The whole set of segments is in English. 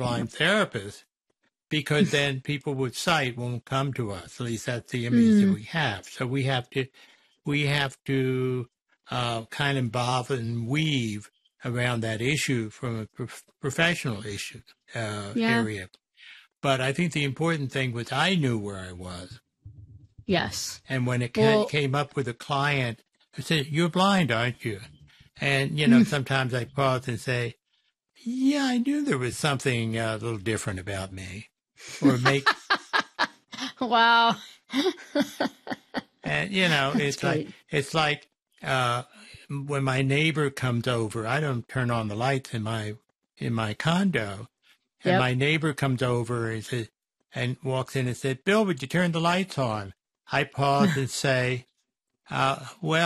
blind therapist, because then people with sight won't come to us. At least that's the image that we have. So we have to kind of bob and weave around that issue from a professional issue area. But I think the important thing was I knew where I was. Yes. And when it came up with a client, I said, "You're blind, aren't you?" And, sometimes I pause and say, "Yeah, I knew there was something a little different about me." Or make... Wow. And, it's like when my neighbor comes over, I don't turn on the lights in my condo. And my neighbor comes over and walks in and said, "Bill, would you turn the lights on?" I pause and say, I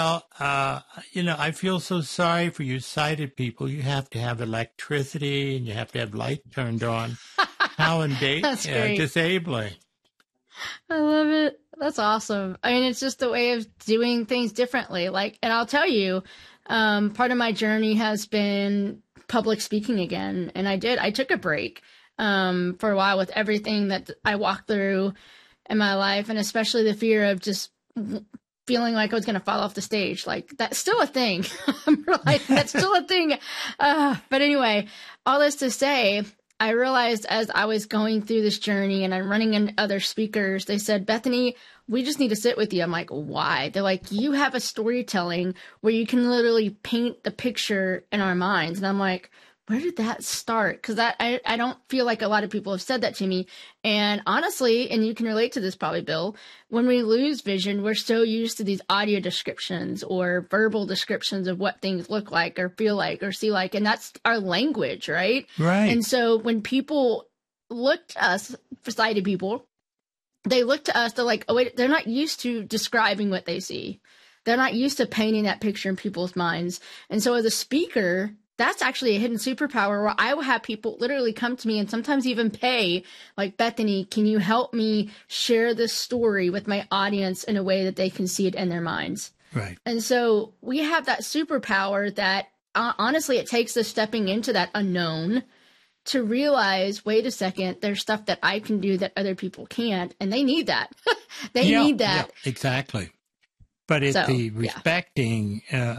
feel so sorry for you sighted people. You have to have electricity and you have to have lights turned on. How disabling. I love it. That's awesome. I mean, it's just a way of doing things differently. And I'll tell you, part of my journey has been public speaking again. And I took a break for a while with everything that I walked through in my life, and especially the fear of just feeling like I was going to fall off the stage. Like, that's still a thing. That's still a thing. But anyway, all this to say, I realized as I was going through this journey and I'm running into other speakers, they said, "Bethany, we just need to sit with you." I'm like, "Why?" They're like, "You have a storytelling where you can literally paint the picture in our minds." And I'm like, where did that start? Because I don't feel like a lot of people have said that to me. And honestly, and you can relate to this probably, Bill, when we lose vision, we're so used to these audio descriptions or verbal descriptions of what things look like or feel like or see like. And that's our language, right? Right. And so when people look to us, sighted people, they look to us, they're like, oh, wait, they're not used to describing what they see. They're not used to painting that picture in people's minds. And so as a speaker, that's actually a hidden superpower where I will have people literally come to me and sometimes even pay, like, "Bethany, can you help me share this story with my audience in a way that they can see it in their minds?" Right. And so we have that superpower that honestly, it takes us stepping into that unknown to realize, wait a second, there's stuff that I can do that other people can't. And they need that. They need that. Yeah, exactly. But it's respecting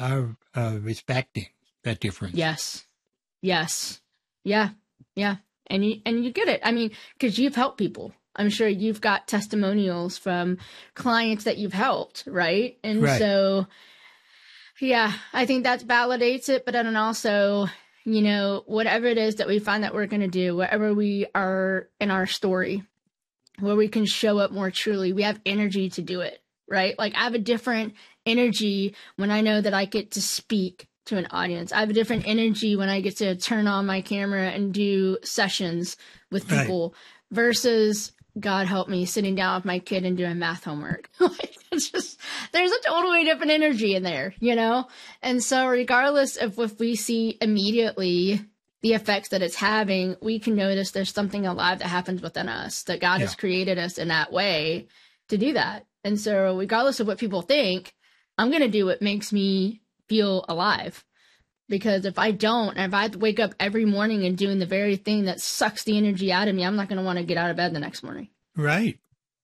that difference. Yes. Yeah. And you get it. I mean, because you've helped people. I'm sure you've got testimonials from clients that you've helped, right? And so, yeah, I think that validates it. But then also, whatever it is that we find that we're going to do, wherever we are in our story, where we can show up more truly, we have energy to do it, right? Like, I have a different energy when I know that I get to speak to an audience. I have a different energy when I get to turn on my camera and do sessions with people versus, God help me, sitting down with my kid and doing math homework. It's just, there's a totally different energy in there, And so regardless of if we see immediately the effects that it's having, we can notice there's something alive that happens within us, that God has created us in that way to do that. And so regardless of what people think, I'm going to do what makes me feel alive. Because if I don't, and if I have to wake up every morning and doing the very thing that sucks the energy out of me, I'm not going to want to get out of bed the next morning. Right.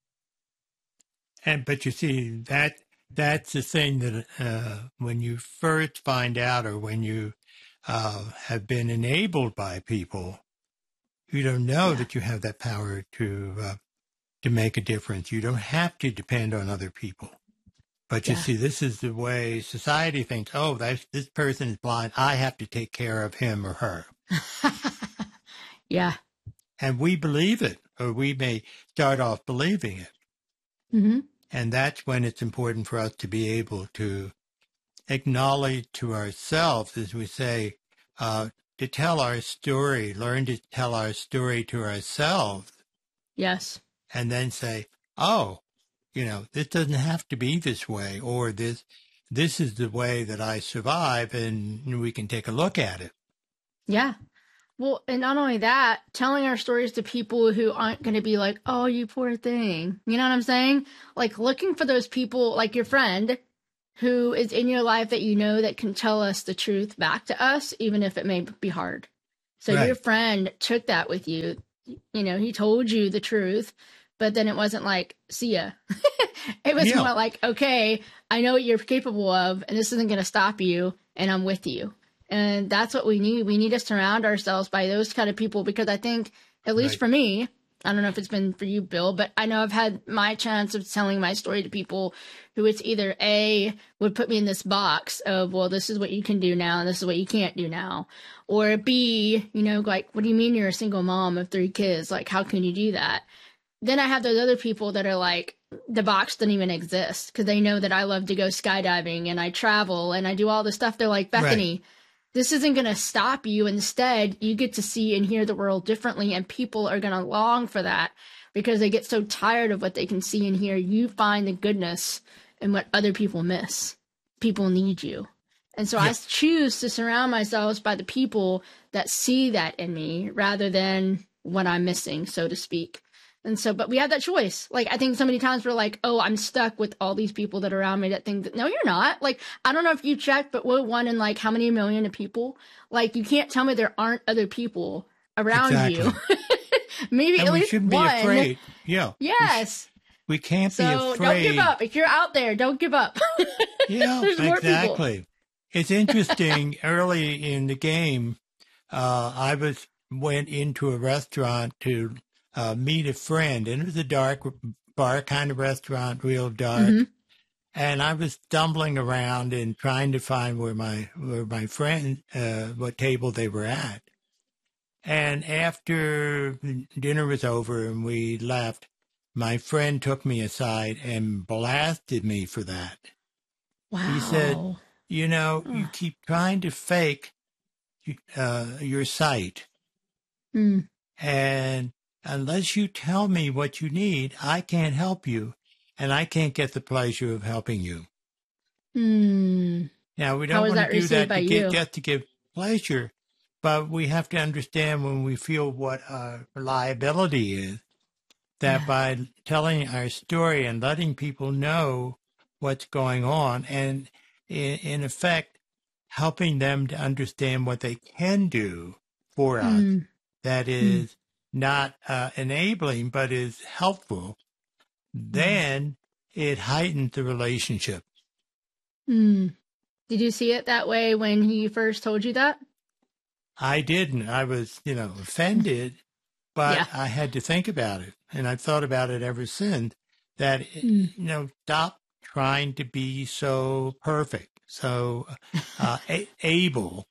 But you see, that's the thing that when you first find out, or when you have been enabled by people, you don't know that you have that power to make a difference. You don't have to depend on other people. But you see, this is the way society thinks, oh, this person is blind. I have to take care of him or her. Yeah. And we believe it, or we may start off believing it. Mm-hmm. And that's when it's important for us to be able to acknowledge to ourselves, as we say, to tell our story, learn to tell our story to ourselves. Yes. And then say, oh, this doesn't have to be this way, or this is the way that I survive, and we can take a look at it. Yeah. Well, and not only that, telling our stories to people who aren't going to be like, "Oh, you poor thing." You know what I'm saying? Like, looking for those people, like your friend who is in your life that that can tell us the truth back to us, even if it may be hard. So your friend took that with you. You know, he told you the truth, but then it wasn't like, see ya. It was more like, okay, I know what you're capable of, and this isn't going to stop you, and I'm with you. And that's what we need. We need to surround ourselves by those kind of people, because I think, at least for me, I don't know if it's been for you, Bill, but I know I've had my chance of telling my story to people who it's either A, would put me in this box of, well, this is what you can do now and this is what you can't do now. Or B, you know, like, what do you mean you're a single mom of 3 kids? Like, how can you do that? Then I have those other people that are like, the box doesn't even exist, because they know that I love to go skydiving and I travel and I do all this stuff. They're like, Bethany, this isn't going to stop you. Instead, you get to see and hear the world differently, and people are going to long for that because they get so tired of what they can see and hear. You find the goodness in what other people miss. People need you. And so I choose to surround myself by the people that see that in me rather than what I'm missing, so to speak. And so, but we have that choice. Like, I think so many times we're like, oh, I'm stuck with all these people that are around me that think that, no, you're not. Like, I don't know if you checked, but we're one in like how many million of people? Like, you can't tell me there aren't other people around you. Maybe and at least shouldn't one. Be afraid. Yeah. Yes. We can't be afraid. So don't give up. If you're out there, don't give up. Yeah, There's more exactly. people. It's interesting. Early in the game, I went into a restaurant to meet a friend, and it was a dark bar kind of restaurant, real dark. Mm-hmm. And I was stumbling around and trying to find where my friend, what table they were at. And after dinner was over and we left, my friend took me aside and blasted me for that. Wow. He said, you know, you keep trying to fake your sight. Mm. And unless you tell me what you need, I can't help you, and I can't get the pleasure of helping you. Mm. Now, we don't want to do that just to give pleasure, but we have to understand when we feel what our liability is, that by telling our story and letting people know what's going on, and in effect, helping them to understand what they can do for us, that is not enabling, but is helpful, then it heightens the relationship. Did you see it that way when he first told you that? I didn't. I was, offended, but I had to think about it. And I've thought about it ever since, that, stop trying to be so perfect, so able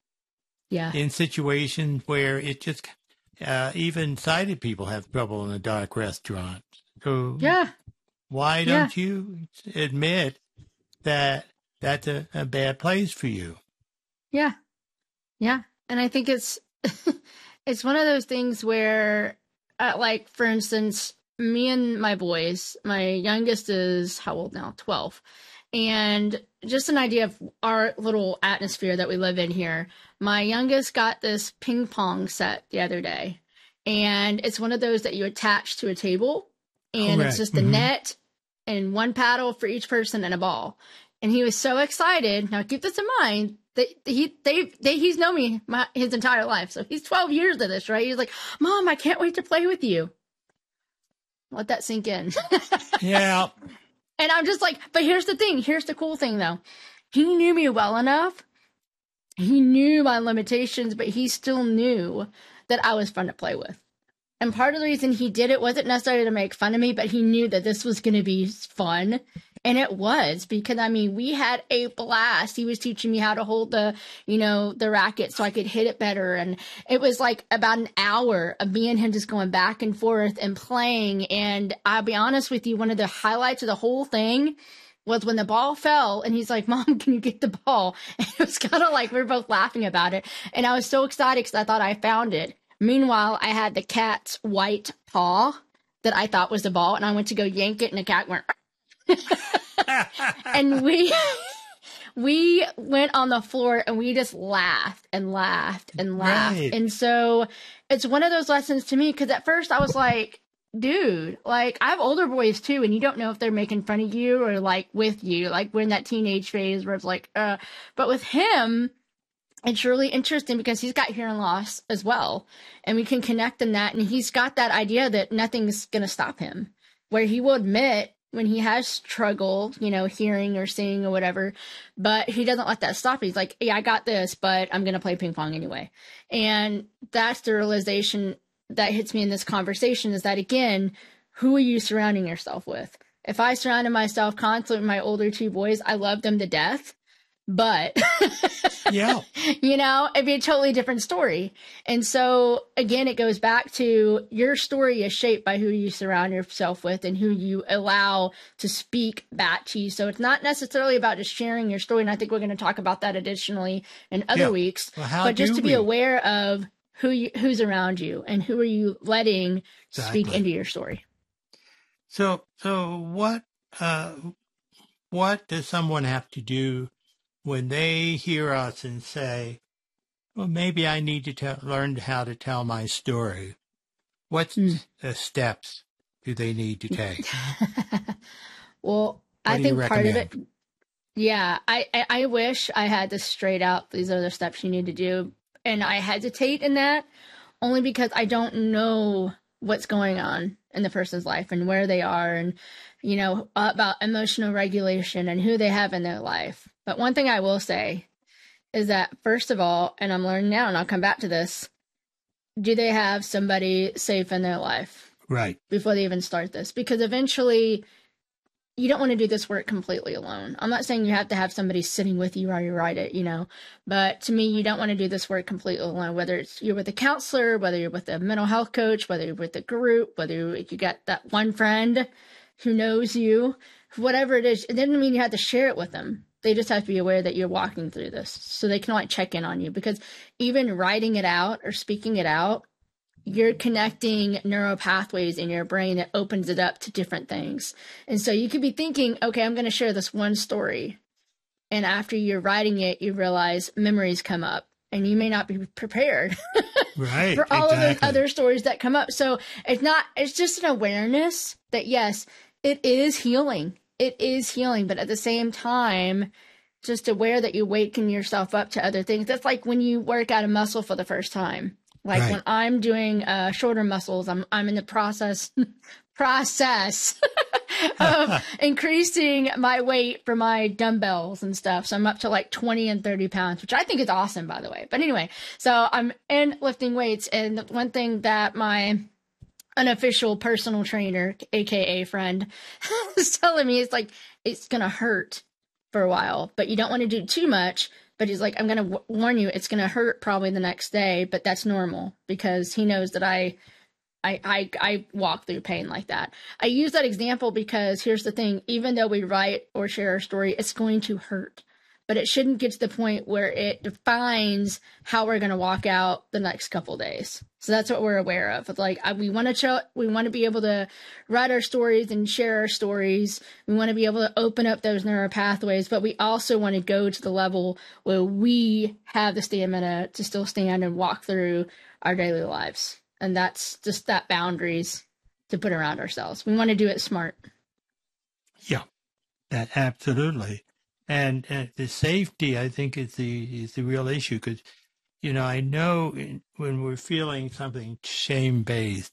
in situations where it just, even sighted people have trouble in a dark restaurant. So why don't you admit that that's a bad place for you? Yeah. Yeah. And I think it's it's one of those things where, like, for instance, me and my boys, my youngest is how old now? 12. And just an idea of our little atmosphere that we live in here. My youngest got this ping pong set the other day. And it's one of those that you attach to a table. And it's just a net and one paddle for each person and a ball. And he was so excited. Now, keep this in mind. He's known me his entire life. So he's 12 years of this, right? He's like, Mom, I can't wait to play with you. Let that sink in. Yeah. And I'm just like, but here's the thing. Here's the cool thing, though. He knew me well enough. He knew my limitations, but he still knew that I was fun to play with. And part of the reason he did it wasn't necessarily to make fun of me, but he knew that this was going to be fun. And it was, because, I mean, we had a blast. He was teaching me how to hold the racket so I could hit it better. And it was like about an hour of me and him just going back and forth and playing. And I'll be honest with you, one of the highlights of the whole thing was when the ball fell and he's like, Mom, can you get the ball? And it was kind of like we were both laughing about it. And I was so excited because I thought I found it. Meanwhile, I had the cat's white paw that I thought was the ball, and I went to go yank it, and the cat went. And we went on the floor, and we just laughed and laughed and laughed. Right. And so it's one of those lessons to me, because at first I was like, dude, like, I have older boys too, and you don't know if they're making fun of you or like with you, like we're in that teenage phase where it's like, but with him, it's really interesting because he's got hearing loss as well. And we can connect in that. And he's got that idea that nothing's going to stop him, where he will admit when he has trouble, hearing or seeing or whatever, but he doesn't let that stop. He's like, yeah, I got this, but I'm going to play ping pong anyway. And that's the realization that hits me in this conversation, is that, again, who are you surrounding yourself with? If I surrounded myself constantly with my older two boys, I love them to death. But, yeah, it'd be a totally different story. And so, again, it goes back to your story is shaped by who you surround yourself with and who you allow to speak back to you. So it's not necessarily about just sharing your story. And I think we're going to talk about that additionally in other weeks, but just to be aware of who's around you and who are you letting speak into your story. So what does someone have to do when they hear us and say, well, maybe I need to learn how to tell my story? What steps do they need to take? Well, I think part of it, I wish I had to straight out, these are the steps you need to do. And I hesitate in that only because I don't know what's going on in the person's life and where they are and, about emotional regulation and who they have in their life. But one thing I will say is that, first of all, and I'm learning now, and I'll come back to this, do they have somebody safe in their life? Right. Before they even start this? Because eventually you don't want to do this work completely alone. I'm not saying you have to have somebody sitting with you while you write it, but to me, you don't want to do this work completely alone, whether it's you're with a counselor, whether you're with a mental health coach, whether you're with a group, whether you got that one friend who knows you, whatever it is. It doesn't mean you have to share it with them. They just have to be aware that you're walking through this so they can check in on you, because even writing it out or speaking it out, you're connecting neural pathways in your brain that opens it up to different things. And so you could be thinking, okay, I'm going to share this one story. And after you're writing it, you realize memories come up and you may not be prepared right, for all of those other stories that come up. So it's just an awareness that, yes, it is healing. It is healing. But at the same time, just aware that you waken yourself up to other things. That's like when you work out a muscle for the first time. Like when I'm doing shoulder muscles, I'm in the process of increasing my weight for my dumbbells and stuff. So I'm up to like 20 and 30 pounds, which I think is awesome, by the way. But anyway, so I'm in lifting weights. And the one thing that my unofficial personal trainer, AKA friend, was telling me is like, it's going to hurt for a while, but you don't want to do too much. But he's like, I'm going to warn you, it's going to hurt probably the next day, but that's normal, because he knows that I walk through pain like that. I use that example because here's the thing, even though we write or share our story, it's going to hurt, but it shouldn't get to the point where it defines how we're going to walk out the next couple days. So that's what we're aware of. It's like, we want to be able to write our stories and share our stories. We want to be able to open up those neural pathways, but we also want to go to the level where we have the stamina to still stand and walk through our daily lives. And that's just that boundaries to put around ourselves. We want to do it smart. Yeah, that absolutely. And the safety, I think, is the real issue, because, I know when we're feeling something shame-based,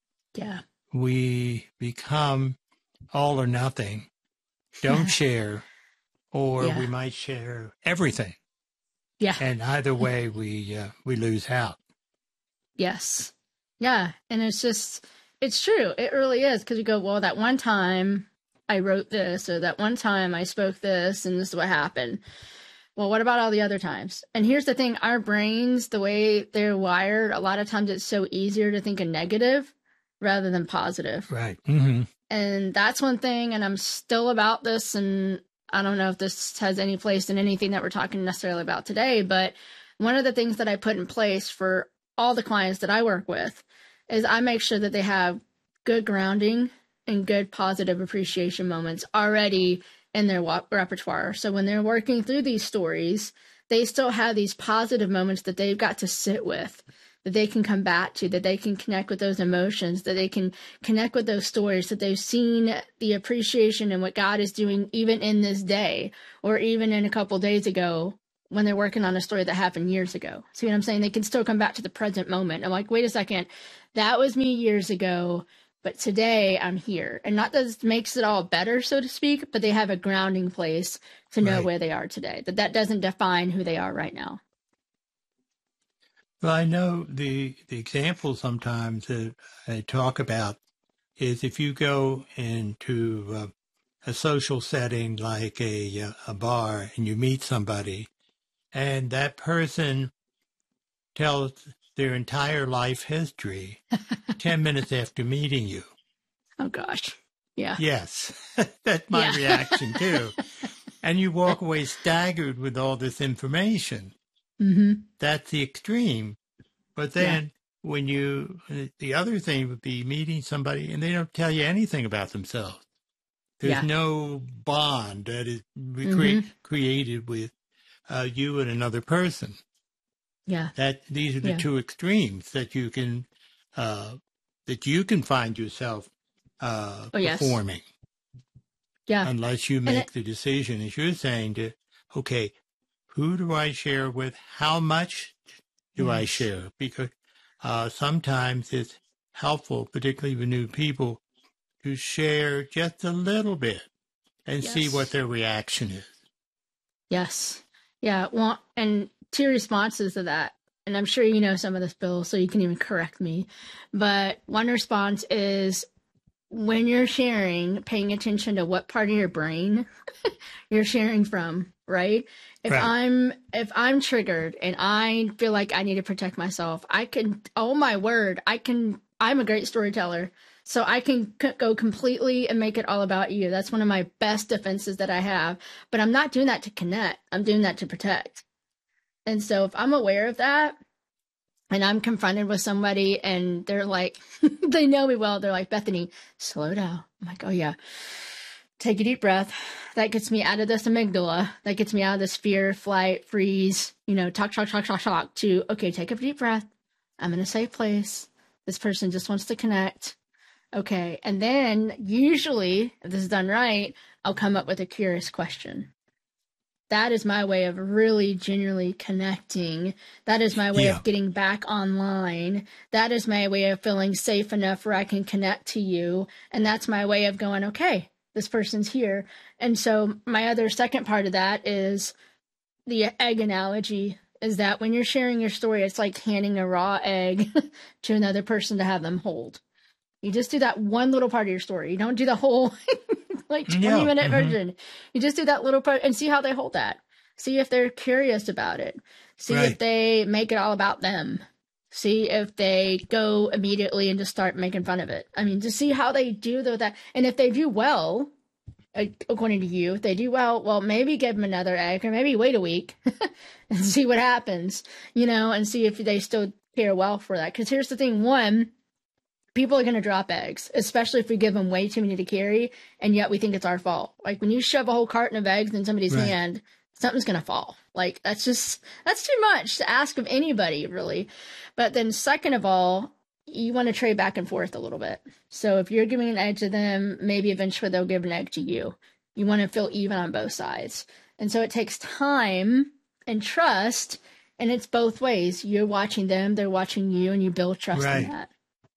we become all or nothing, don't share, or we might share everything. Yeah. And either way, we lose out. Yes. Yeah. And it's true. It really is, because we go, well, that one time I wrote this, or that one time I spoke this, and this is what happened. Well, what about all the other times? And here's the thing, our brains, the way they're wired, a lot of times it's so easier to think of negative rather than positive. Right. Mm-hmm. And that's one thing, and I'm still about this, and I don't know if this has any place in anything that we're talking necessarily about today, but one of the things that I put in place for all the clients that I work with is I make sure that they have good grounding and good positive appreciation moments already in their repertoire. So when they're working through these stories, they still have these positive moments that they've got to sit with, that they can come back to, that they can connect with those emotions, that they can connect with those stories, that they've seen the appreciation and what God is doing even in this day, or even in a couple days ago when they're working on a story that happened years ago. See what I'm saying? They can still come back to the present moment. I'm like, wait a second, that was me years ago, but today I'm here. And not that it makes it all better, so to speak, but they have a grounding place to know where they are today. That doesn't define who they are right now. Well, I know the example sometimes that I talk about is if you go into a social setting like a bar and you meet somebody and that person tells their entire life history 10 minutes after meeting you. Oh, gosh. Yeah. Yes, that's my reaction too. And you walk away staggered with all this information. Mm-hmm. That's the extreme. But then when the other thing would be meeting somebody and they don't tell you anything about themselves. There's no bond that is created with you and another person. Yeah. These are the two extremes that you can find yourself performing. Yeah. Unless you make the decision, as you're saying, to, okay, who do I share with? How much do I share? Because sometimes it's helpful, particularly with new people, to share just a little bit and see what their reaction is. Yes. Yeah. Well, and two responses to that, and I'm sure you know some of this, Bill, so you can even correct me. But one response is when you're sharing, paying attention to what part of your brain you're sharing from, right? If I'm triggered and I feel like I need to protect myself, I'm a great storyteller. So I can go completely and make it all about you. That's one of my best defenses that I have. But I'm not doing that to connect. I'm doing that to protect. And so if I'm aware of that and I'm confronted with somebody and they're like, they know me well, they're like, Bethany, slow down. I'm like, oh yeah. Take a deep breath. That gets me out of this amygdala. That gets me out of this fear, flight, freeze, talk, to, okay, take a deep breath. I'm in a safe place. This person just wants to connect. Okay. And then usually, if this is done right, I'll come up with a curious question. That is my way of really genuinely connecting. That is my way of getting back online. That is my way of feeling safe enough where I can connect to you. And that's my way of going, okay, this person's here. And so my other second part of that is the egg analogy, is that when you're sharing your story, it's like handing a raw egg to another person to have them hold. You just do that one little part of your story. You don't do the whole 20-minute version. You just do that little part and see how they hold that. See if they're curious about it. See if they make it all about them. See if they go immediately and just start making fun of it. I mean, to see how they do that. And if they do well, according to you, if they do well, maybe give them another egg or maybe wait a week and see what happens, and see if they still care well for that. Because here's the thing. One, people are going to drop eggs, especially if we give them way too many to carry, and yet we think it's our fault. Like when you shove a whole carton of eggs in somebody's hand, something's going to fall. Like that's too much to ask of anybody, really. But then second of all, you want to trade back and forth a little bit. So if you're giving an egg to them, maybe eventually they'll give an egg to you. You want to feel even on both sides. And so it takes time and trust, and it's both ways. You're watching them, they're watching you, and you build trust in that.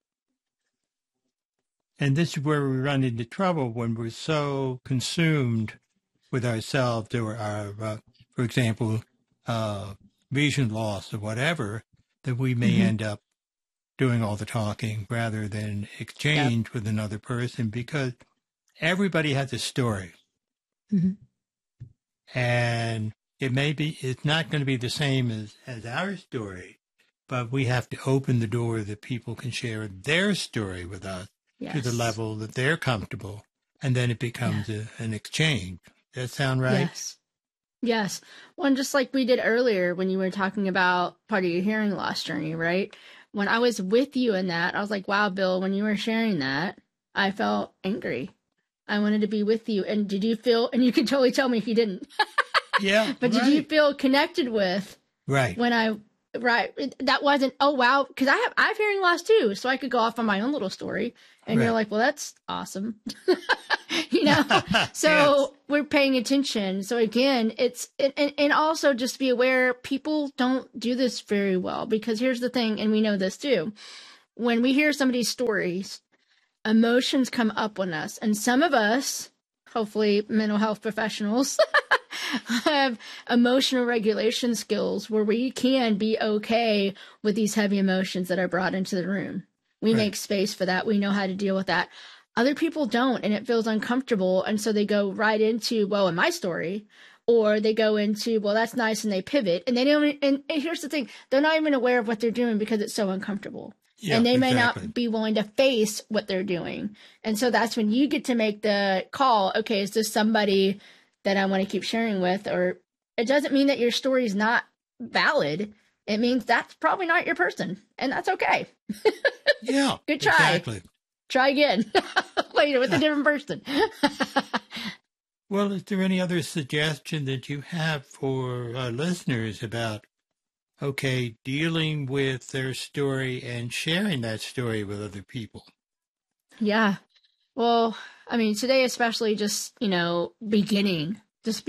And this is where we run into trouble when we're so consumed with ourselves or our, for example, vision loss or whatever, that we may end up doing all the talking rather than exchange with another person, because everybody has a story. And it's not going to be the same as our story, but we have to open the door that people can share their story with us. To the level that they're comfortable, and then it becomes an exchange. Does that sound right? Yes. Well, and just like we did earlier when you were talking about part of your hearing loss journey, right? When I was with you in that, I was like, wow, Bill, when you were sharing that, I felt angry. I wanted to be with you. And did you feel, and you can totally tell me if you didn't. But did you feel connected with when that wasn't, oh, wow, because I have hearing loss too, so I could go off on my own little story, and you're like, well, that's awesome. you know? So yes. We're paying attention. So again, and also just be aware people don't do this very well, because here's the thing, and we know this too. When we hear somebody's stories, emotions come up on us, and some of us, hopefully mental health professionals, have emotional regulation skills where we can be okay with these heavy emotions that are brought into the room. We make space for that. We know how to deal with that. Other people don't, and it feels uncomfortable. And so they go right into, well, in my story, or they go into, well, that's nice, and they pivot. And they don't, and here's the thing, they're not even aware of what they're doing because it's so uncomfortable. Yeah, and they may not be willing to face what they're doing. And so that's when you get to make the call, okay, is this somebody that I want to keep sharing with? Or it doesn't mean that your story is not valid. It means that's probably not your person, and that's okay. Yeah. Good try. Exactly. Try again later with a different person. Well, is there any other suggestion that you have for our listeners about, okay, dealing with their story and sharing that story with other people? Yeah. Well, I mean, today especially, just, beginning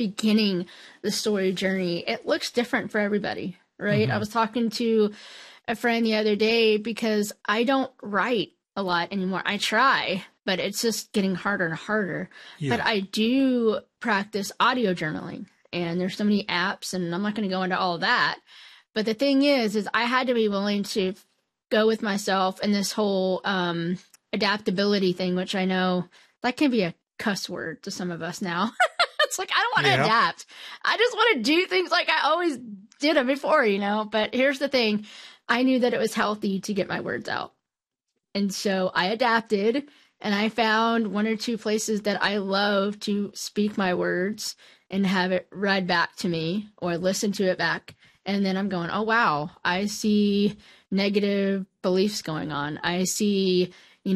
the story journey, it looks different for everybody, right? Mm-hmm. I was talking to a friend the other day because I don't write a lot anymore. I try, but it's just getting harder and harder. Yeah. But I do practice audio journaling, and there's so many apps, and I'm not going to go into all of that. But the thing is I had to be willing to go with myself and this whole adaptability thing, which I know that can be a cuss word to some of us now. It's like, I don't want to adapt. I just want to do things like I always did them before, But here's the thing. I knew that it was healthy to get my words out. And so I adapted, and I found one or two places that I love to speak my words and have it read back to me or listen to it back. And then I'm going, oh, wow, I see negative beliefs going on. I see,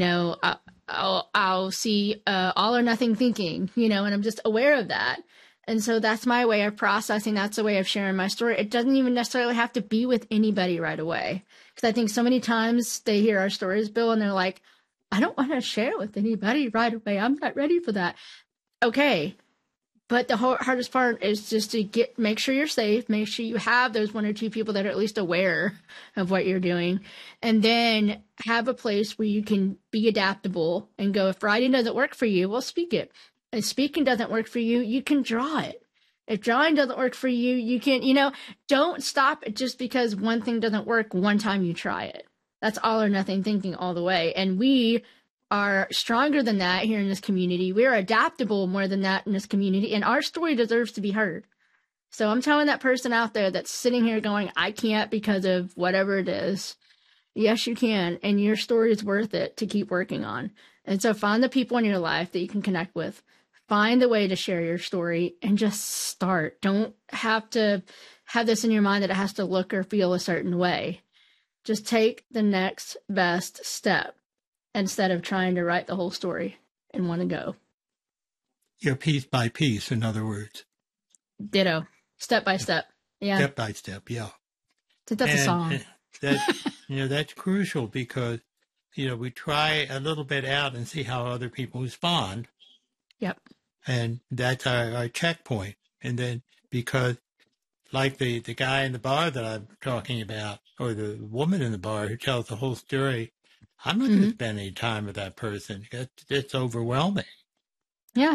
I'll see all or nothing thinking, and I'm just aware of that. And so that's my way of processing. That's the way of sharing my story. It doesn't even necessarily have to be with anybody right away. Because I think so many times they hear our stories, Bill, and they're like, I don't want to share with anybody right away. I'm not ready for that. Okay. But the hardest part is just to make sure you're safe, make sure you have those one or two people that are at least aware of what you're doing, and then have a place where you can be adaptable and go, if writing doesn't work for you, well, speak it. If speaking doesn't work for you, you can draw it. If drawing doesn't work for you, you can, don't stop it just because one thing doesn't work one time you try it. That's all or nothing thinking all the way. And we are stronger than that here in this community. We're adaptable more than that in this community, and our story deserves to be heard. So I'm telling that person out there that's sitting here going, I can't because of whatever it is. Yes, you can. And your story is worth it to keep working on. And so find the people in your life that you can connect with. Find a way to share your story and just start. Don't have to have this in your mind that it has to look or feel a certain way. Just take the next best step instead of trying to write the whole story in one go. Yeah, piece by piece, in other words. Ditto. Step by step. Yeah. Step by step, yeah. That's a song. That's crucial because, we try a little bit out and see how other people respond. Yep. And that's our checkpoint. And then because like the guy in the bar that I'm talking about, or the woman in the bar who tells the whole story, I'm not going to spend any time with that person. It's overwhelming. Yeah.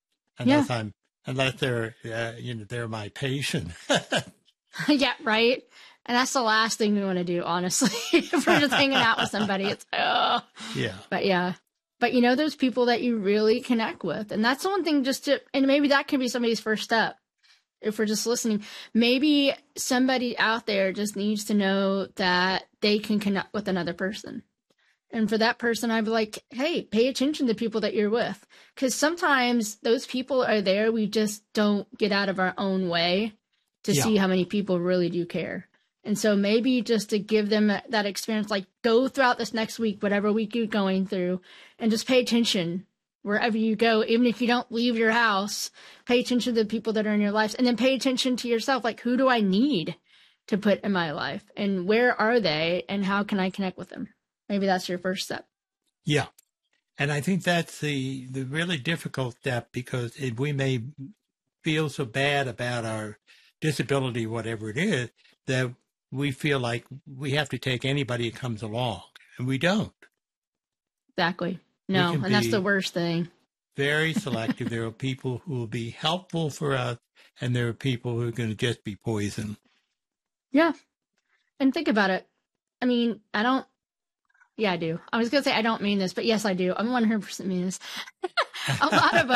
Unless they're, they're my patient. Yeah, right. And that's the last thing we want to do, honestly. If we're just hanging out with somebody, it's, oh. Yeah. But yeah. But those people that you really connect with. And that's the one thing and maybe that can be somebody's first step. If we're just listening, maybe somebody out there just needs to know that they can connect with another person. And for that person, I'd be like, hey, pay attention to people that you're with. Because sometimes those people are there. We just don't get out of our own way to see how many people really do care. And so maybe just to give them that experience, like go throughout this next week, whatever week you're going through, and just pay attention wherever you go. Even if you don't leave your house, pay attention to the people that are in your life, and then pay attention to yourself. Like, who do I need to put in my life, and where are they, and how can I connect with them? Maybe that's your first step. Yeah. And I think that's the really difficult step, because we may feel so bad about our disability, whatever it is, that we feel like we have to take anybody that comes along, and we don't. Exactly. No, and that's the worst thing. Very selective. There are people who will be helpful for us, and there are people who are going to just be poison. Yeah. And think about it. I mean, I do. I was going to say I don't mean this, but yes, I do. I'm 100% mean this. A lot of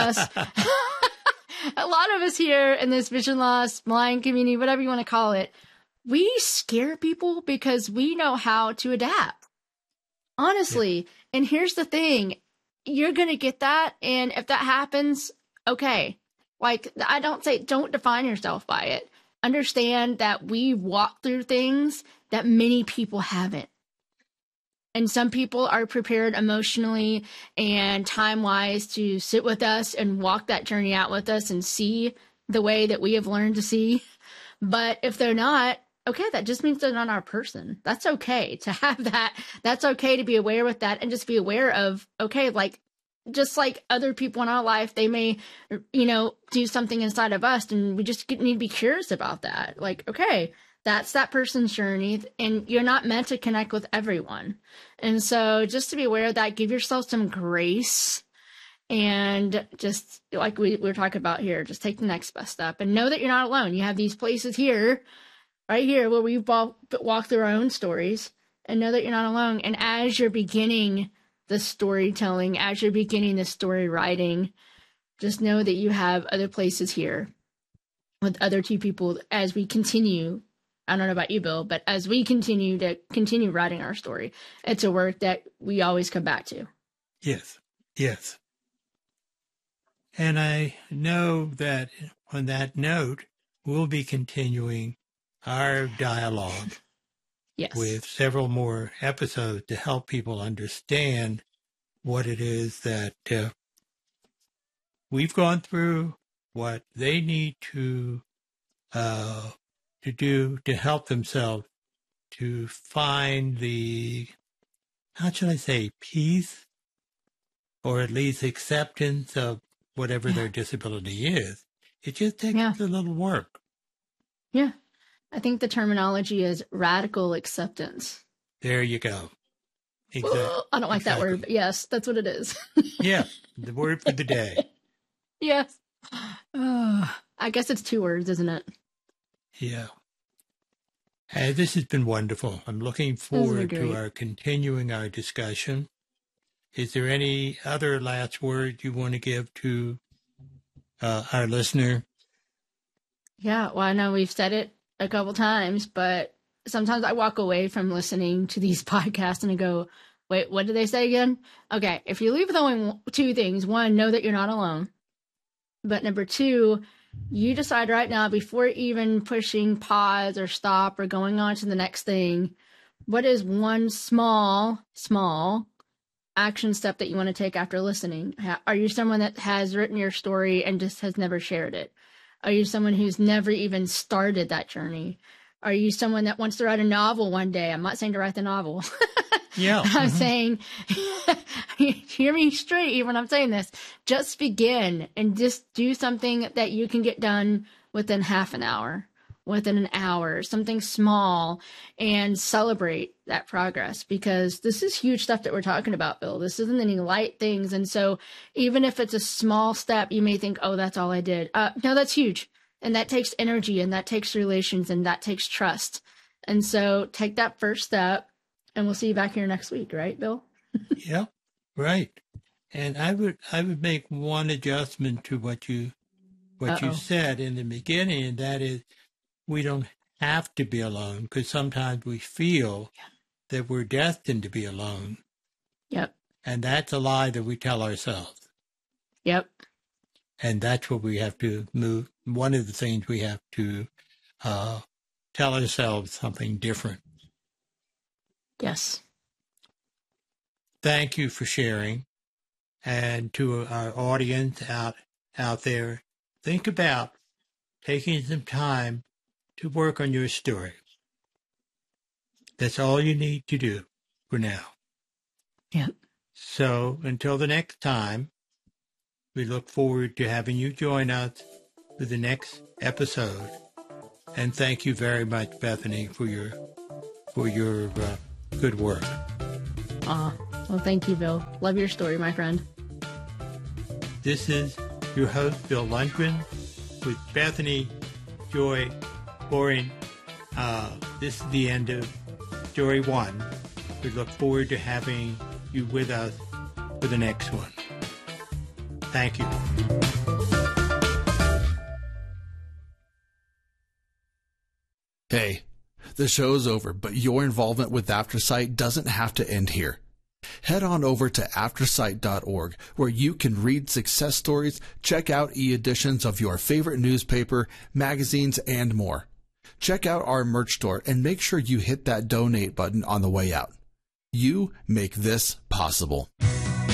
us here in this vision loss, blind community, whatever you want to call it, we scare people because we know how to adapt. Honestly. Yeah. And here's the thing. You're going to get that. And if that happens, okay. Like, I don't say don't define yourself by it. Understand that we walk through things that many people haven't. And some people are prepared emotionally and time-wise to sit with us and walk that journey out with us and see the way that we have learned to see. But if they're not, okay, that just means they're not our person. That's okay to have that. That's okay to be aware with that and just be aware of, okay, like, just like other people in our life, they may, do something inside of us, and we just need to be curious about that. Like, okay, that's that person's journey, and you're not meant to connect with everyone. And so just to be aware of that, give yourself some grace, and just like we were talking about here, just take the next best step and know that you're not alone. You have these places here, right here, where we've walked through our own stories, and know that you're not alone. And as you're beginning the storytelling, as you're beginning the story writing, just know that you have other places here with other two people as we continue. I don't know about you, Bill, but as we continue writing our story, it's a work that we always come back to. Yes. And I know that on that note, we'll be continuing our dialogue. Yes. With several more episodes to help people understand what it is that we've gone through, what they need to do to help themselves to find the, how should I say, peace, or at least acceptance of whatever their disability is. It just takes a little work. Yeah. I think the terminology is radical acceptance. There you go. Exactly. I don't like that word, but yes, that's what it is. Yeah, the word for the day. Yes. I guess it's 2 words, isn't it? Yeah. This has been wonderful. I'm looking forward to our continuing our discussion. Is there any other last word you want to give to our listener? Yeah, well, I know we've said it a couple times, but sometimes I walk away from listening to these podcasts and I go, wait, what did they say again? Okay, if you leave with only 2 things, 1, know that you're not alone. But number 2, you decide right now, before even pushing pause or stop or going on to the next thing, what is one small action step that you want to take after listening? Are you someone that has written your story and just has never shared it? Are you someone who's never even started that journey? Are you someone that wants to write a novel one day? I'm not saying to write the novel. Yeah. I'm saying, hear me straight even when I'm saying this. Just begin and just do something that you can get done within half an hour, within an hour, something small, and celebrate that progress, because this is huge stuff that we're talking about, Bill. This isn't any light things. And so even if it's a small step, you may think, oh, that's all I did. No, that's huge. And that takes energy, and that takes relations, and that takes trust. And so take that first step, and we'll see you back here next week, right, Bill? Yeah, right. And I would make one adjustment to what you said in the beginning, and that is, we don't have to be alone, because sometimes we feel that we're destined to be alone. Yep. And that's a lie that we tell ourselves. Yep. And that's what we have to move. One of the things we have to tell ourselves something different. Yes. Thank you for sharing. And to our audience out there, think about taking some time to work on your story. That's all you need to do for now. Yep. So until the next time, we look forward to having you join us for the next episode. And thank you very much, Bethany, for your good work. Well, thank you, Bill. Love your story, my friend. This is your host, Bill Lundgren, with Bethany Joy Boring. This is the end of Story 1. We look forward to having you with us for the next one. Thank you. Hey, the show's over, but your involvement with AfterSight doesn't have to end here. Head on over to aftersight.org, where you can read success stories, check out e-editions of your favorite newspaper, magazines, and more. Check out our merch store and make sure you hit that donate button on the way out. You make this possible.